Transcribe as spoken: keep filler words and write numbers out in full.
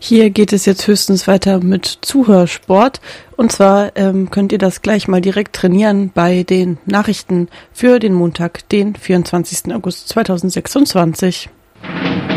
Hier geht es jetzt höchstens weiter mit Zuhörsport. Und zwar ähm, könnt ihr das gleich mal direkt trainieren bei den Nachrichten für den Montag, den vierundzwanzigsten August zweitausendsechsundzwanzig.